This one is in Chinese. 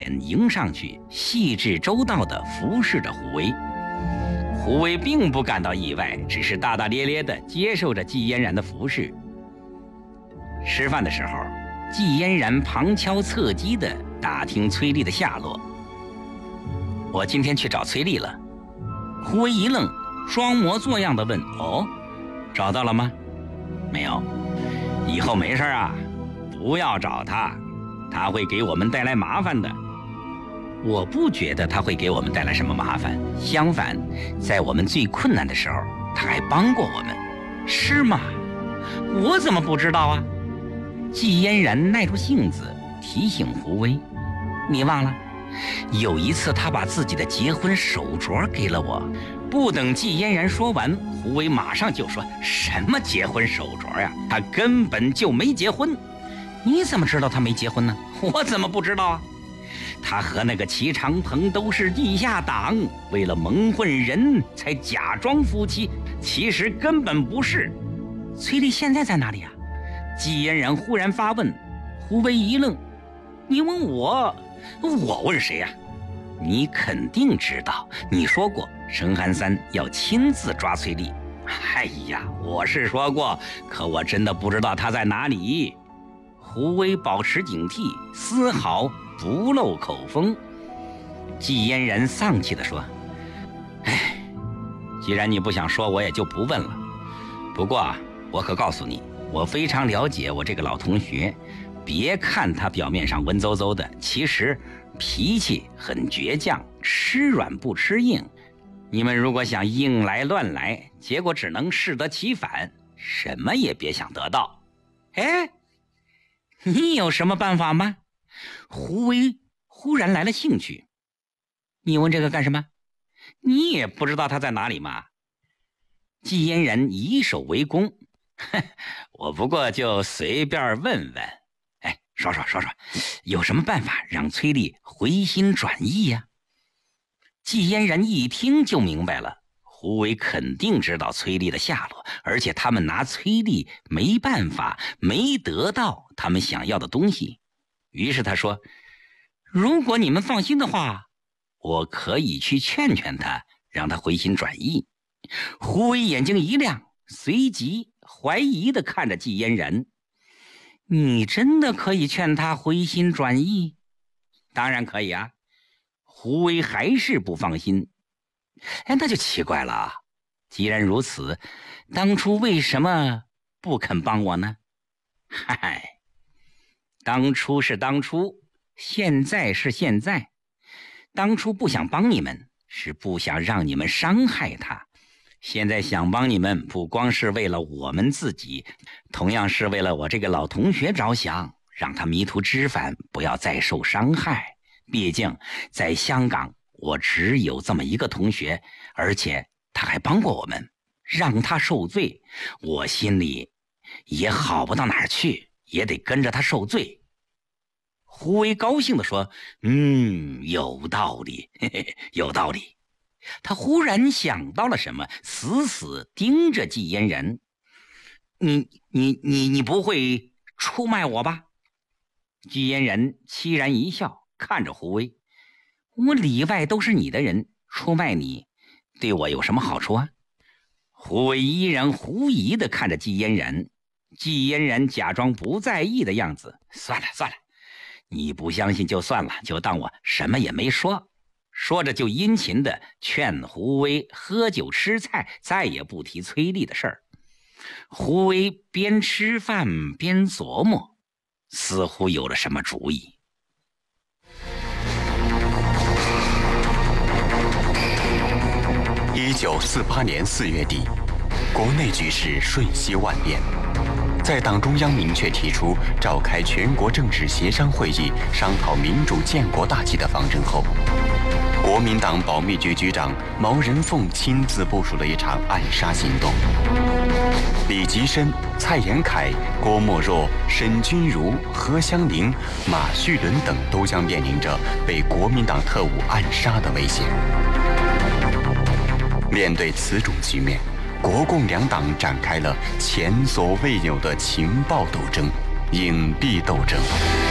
脸迎上去，细致周到地服侍着胡威。胡威并不感到意外，只是大大咧咧地接受着季嫣然的服侍。吃饭的时候，季嫣然旁敲侧击地打听崔丽的下落。我今天去找崔丽了。胡威一愣，装模作样地问：哦，找到了吗？没有。以后没事啊，不要找他，他会给我们带来麻烦的。我不觉得他会给我们带来什么麻烦，相反，在我们最困难的时候，他还帮过我们。是吗？我怎么不知道啊？季嫣然耐住性子提醒胡威：你忘了，有一次他把自己的结婚手镯给了我。不等季嫣然说完，胡威马上就说：什么结婚手镯呀？他根本就没结婚。你怎么知道他没结婚呢？我怎么不知道啊？他和那个齐长鹏都是地下党，为了蒙混人才假装夫妻，其实根本不是。崔丽现在在哪里啊？季嫣然忽然发问。胡威一愣：你问我？我问谁呀？你肯定知道，你说过申寒三要亲自抓崔丽。哎呀，我是说过，可我真的不知道他在哪里。胡威保持警惕，丝毫不露口风。季嫣然丧气地说：哎，既然你不想说，我也就不问了。不过我可告诉你，我非常了解我这个老同学，别看他表面上文绉绉的，其实脾气很倔强，吃软不吃硬。你们如果想硬来乱来，结果只能适得其反，什么也别想得到。哎，你有什么办法吗？胡威忽然来了兴趣。你问这个干什么？你也不知道他在哪里吗？季嫣然以手为攻。我不过就随便问问。哎，说，有什么办法让崔丽回心转意呀？季嫣然一听就明白了，胡威肯定知道崔丽的下落，而且他们拿崔丽没办法，没得到他们想要的东西。于是他说：如果你们放心的话，我可以去劝劝他，让他回心转意。胡威眼睛一亮，随即怀疑地看着季嫣然：你真的可以劝他回心转意？当然可以啊。胡威还是不放心。哎，那就奇怪了，既然如此，当初为什么不肯帮我呢？嗨，当初是当初，现在是现在。当初不想帮你们，是不想让你们伤害他。现在想帮你们，不光是为了我们自己，同样是为了我这个老同学着想，让他迷途知返，不要再受伤害。毕竟在香港，我只有这么一个同学，而且他还帮过我们，让他受罪，我心里也好不到哪儿去，也得跟着他受罪。胡威高兴地说：有道理，嘿嘿，有道理。他忽然想到了什么，死死盯着季嫣然：你不会出卖我吧？季嫣然凄然一笑，看着胡威：我里外都是你的人，出卖你对我有什么好处啊？胡威依然狐疑地看着季嫣然。季嫣然假装不在意的样子：算了，你不相信就算了，就当我什么也没说。说着就殷勤地劝胡威喝酒吃菜，再也不提崔丽的事儿。胡威边吃饭边琢磨，似乎有了什么主意。 1948年4月底，国内局势瞬息万变。在党中央明确提出召开全国政治协商会议，商讨民主建国大计的方针后，国民党保密局局长毛人凤亲自部署了一场暗杀行动。李吉深、蔡延闿、郭沫若、沈钧儒、何香凝、马叙伦等都将面临着被国民党特务暗杀的危险。面对此种局面，国共两党展开了前所未有的情报斗争、隐蔽斗争。